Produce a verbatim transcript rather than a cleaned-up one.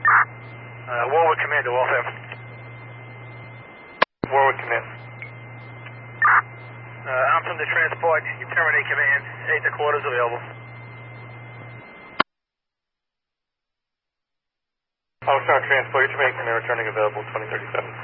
Uh, Warwick Command to Waltham. Warwick Command. Uh, I'm from the transport. You terminate command. Eight to quarters available. Oh, sorry, transport. You're terminating command, returning available, twenty thirty-seven.